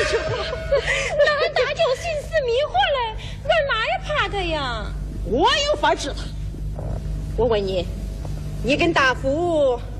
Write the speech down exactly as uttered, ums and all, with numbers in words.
舅，那俺大舅心思迷惑了，俺哪也怕他呀？ 我有法治他。我问你，你跟大福